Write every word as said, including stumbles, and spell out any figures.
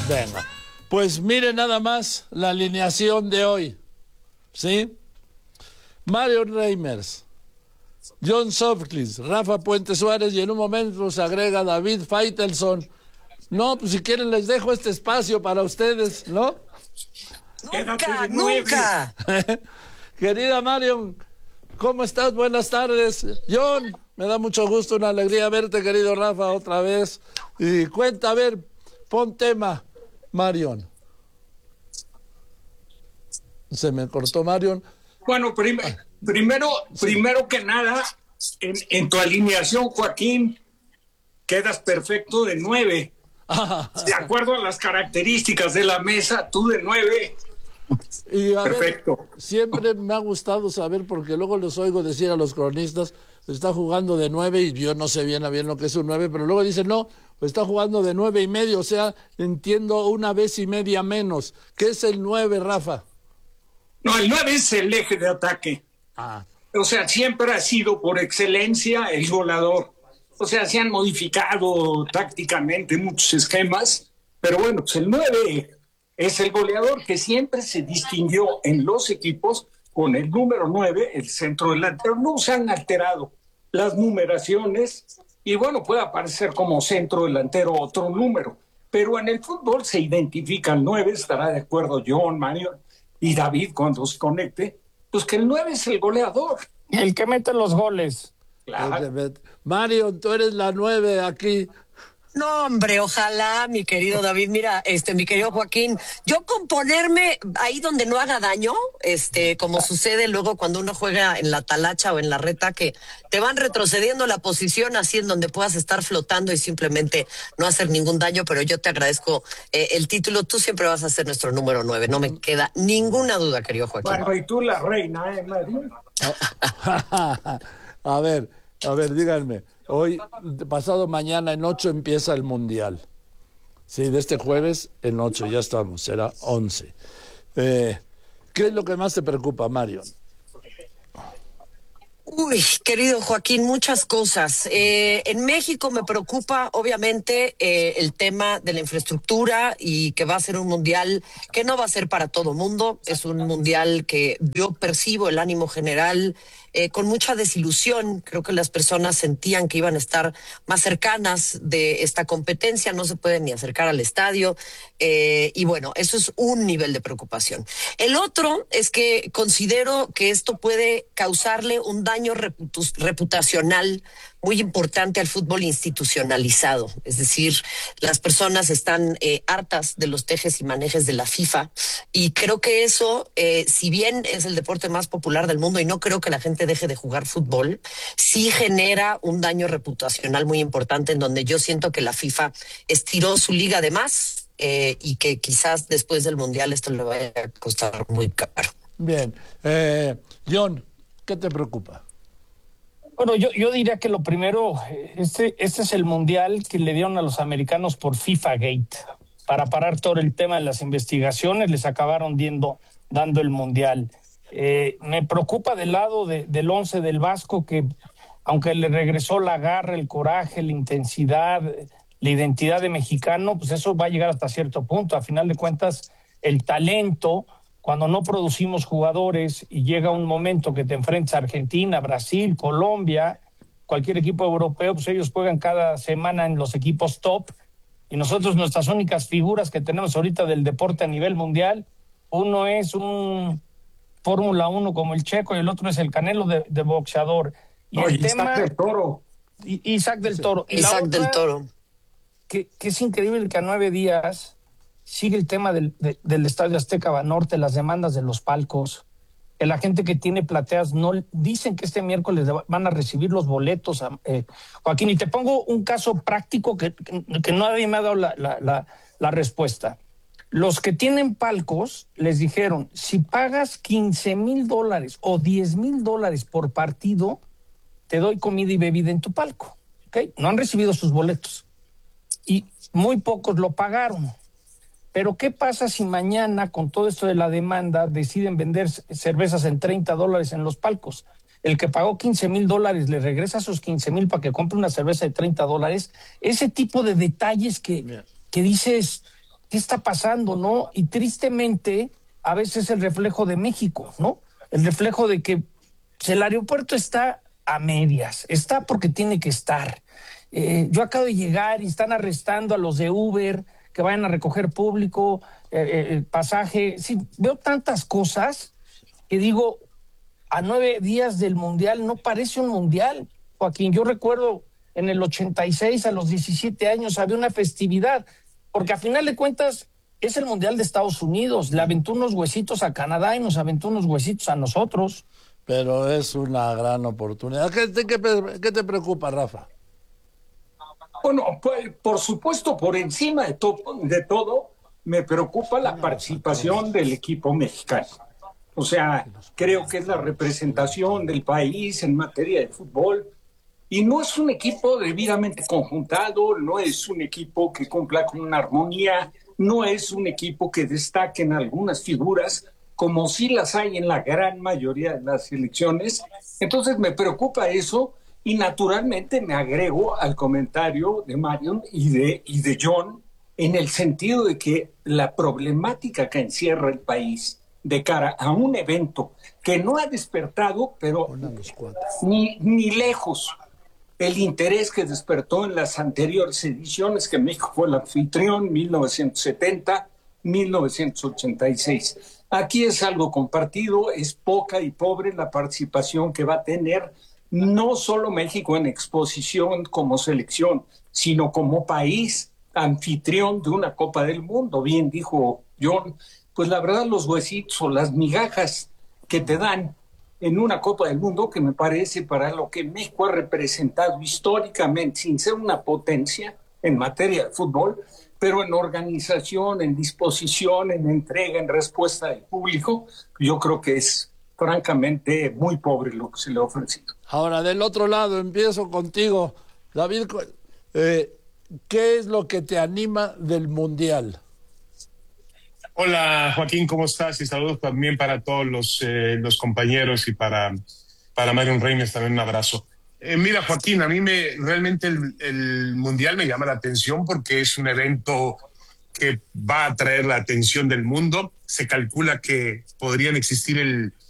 Venga, pues mire nada más la alineación de hoy, ¿sí? Marion Reimers, John Sutcliffe, Rafa Puente Suárez y en un momento se agrega David Faitelson. No, pues si quieren les dejo este espacio para ustedes, ¿no? Nunca, nunca. Querida Marion, ¿cómo estás? Buenas tardes. John, me da mucho gusto, una alegría verte, querido Rafa, otra vez. Y cuenta, a ver, pon tema, Marion. Se me cortó Marion. Bueno, prim primero, sí. primero que nada, en, en tu alineación, Joaquín, quedas perfecto de nueve. Ah, de acuerdo a las características de la mesa, tú de nueve. Y a perfecto. Ver, siempre me ha gustado saber, porque luego les oigo decir a los cronistas, está jugando de nueve y yo no sé bien a bien lo que es un nueve, pero luego dicen, no, está jugando de nueve y medio, o sea, entiendo una vez y media menos. ¿Qué es el nueve, Rafa? No, el nueve es el eje de ataque. Ah. O sea, siempre ha sido por excelencia el goleador. O sea, se han modificado tácticamente muchos esquemas, pero bueno, pues el nueve es el goleador que siempre se distinguió en los equipos con el número nueve, el centro delantero. No se han alterado las numeraciones y bueno, puede aparecer como centro delantero otro número, pero en el fútbol se identifica el nueve, estará de acuerdo John, Mario y David cuando se conecte, pues que el nueve es el goleador. El que mete los goles. Claro. Mario, tú eres la nueve aquí. No, hombre, ojalá, mi querido David. Mira, este, mi querido Joaquín, yo con ponerme ahí donde no haga daño, este, como sucede luego cuando uno juega en la talacha o en la reta, que te van retrocediendo la posición así en donde puedas estar flotando y simplemente no hacer ningún daño, pero yo te agradezco eh, el título. Tú siempre vas a ser nuestro número nueve, no me queda ninguna duda, querido Joaquín. Bueno, y tú la reina, ¿eh, Mario? A ver, a ver, díganme. Hoy, pasado mañana en ocho empieza el Mundial. Sí, de este jueves en ocho, ya estamos, será once. Eh, ¿Qué es lo que más te preocupa, Mario? Uy, querido Joaquín, muchas cosas. Eh, en México me preocupa, obviamente, eh, el tema de la infraestructura y que va a ser un mundial que no va a ser para todo mundo. Es un mundial que yo percibo el ánimo general eh, con mucha desilusión. Creo que las personas sentían que iban a estar más cercanas de esta competencia, no se pueden ni acercar al estadio. Eh, y bueno, eso es un nivel de preocupación. El otro es que considero que esto puede causarle un daño reputacional muy importante al fútbol institucionalizado. Es decir, las personas están eh, hartas de los tejes y manejes de la FIFA y creo que eso, eh, si bien es el deporte más popular del mundo y no creo que la gente deje de jugar fútbol, sí genera un daño reputacional muy importante en donde yo siento que la FIFA estiró su liga de más eh, y que quizás después del Mundial esto le vaya a costar muy caro. Bien. Eh, John, ¿qué te preocupa? Bueno, yo, yo diría que lo primero, este, este es el mundial que le dieron a los americanos por FIFA Gate. Para parar todo el tema de las investigaciones, les acabaron diendo, dando el mundial. Eh, me preocupa del lado de, del once del Vasco, que aunque le regresó la garra, el coraje, la intensidad, la identidad de mexicano, pues eso va a llegar hasta cierto punto. A final de cuentas, el talento, cuando no producimos jugadores y llega un momento que te enfrentas a Argentina, Brasil, Colombia, cualquier equipo europeo, pues ellos juegan cada semana en los equipos top y nosotros nuestras únicas figuras que tenemos ahorita del deporte a nivel mundial, uno es un Fórmula uno como el Checo y el otro es el Canelo de, de boxeador. Y no, el Isaac tema, del Toro. Isaac del Toro. Y Isaac otra, del Toro. Que, que es increíble que a nueve días sigue el tema del, de, del Estadio Azteca Banorte, las demandas de los palcos, que la gente que tiene plateas no dicen que este miércoles van a recibir los boletos. Eh, Joaquín, y te pongo un caso práctico que, que, que nadie me ha dado la, la, la, la respuesta. Los que tienen palcos les dijeron, si pagas quince mil dólares o diez mil dólares por partido, te doy comida y bebida en tu palco. ¿Okay? No han recibido sus boletos. Y muy pocos lo pagaron. Pero ¿qué pasa si mañana, con todo esto de la demanda, deciden vender cervezas en treinta dólares en los palcos? El que pagó quince mil dólares le regresa esos quince mil para que compre una cerveza de treinta dólares. Ese tipo de detalles que, que dices, ¿qué está pasando, no? Y tristemente, a veces es el reflejo de México, ¿no? El reflejo de que el aeropuerto está a medias, está porque tiene que estar. Eh, yo acabo de llegar y están arrestando a los de Uber que vayan a recoger público, eh, el pasaje. Sí, veo tantas cosas que digo, a nueve días del Mundial no parece un Mundial, Joaquín. Yo recuerdo en el ochenta y seis, a los diecisiete años, había una festividad, porque a final de cuentas es el Mundial de Estados Unidos. Le aventó unos huesitos a Canadá y nos aventó unos huesitos a nosotros. Pero es una gran oportunidad. ¿Qué te, qué, qué te preocupa, Rafa? Bueno, pues, por supuesto, por encima de, to- de todo, me preocupa la participación del equipo mexicano. O sea, creo que es la representación del país en materia de fútbol. Y no es un equipo debidamente conjuntado, no es un equipo que cumpla con una armonía, no es un equipo que destaque en algunas figuras, como sí las hay en la gran mayoría de las selecciones. Entonces me preocupa eso y naturalmente me agrego al comentario de Marion y de, y de John en el sentido de que la problemática que encierra el país de cara a un evento que no ha despertado, pero ni, ni lejos, el interés que despertó en las anteriores ediciones, que México fue el anfitrión, mil novecientos setenta, mil novecientos ochenta y seis. Aquí es algo compartido, es poca y pobre la participación que va a tener no solo México en exposición como selección, sino como país anfitrión de una Copa del Mundo. Bien dijo John, pues la verdad los huesitos o las migajas que te dan en una Copa del Mundo, que me parece para lo que México ha representado históricamente, sin ser una potencia en materia de fútbol, pero en organización, en disposición, en entrega, en respuesta del público, yo creo que es francamente muy pobre lo que se le ha ofrecido. Ahora, del otro lado, empiezo contigo. David, eh, ¿qué es lo que te anima del Mundial? Hola, Joaquín, ¿cómo estás? Y saludos también para todos los, eh, los compañeros y para, para Marion Reimers también un abrazo. Eh, mira, Joaquín, a mí me realmente el, el Mundial me llama la atención porque es un evento que va a atraer la atención del mundo. Se calcula que podrían existir el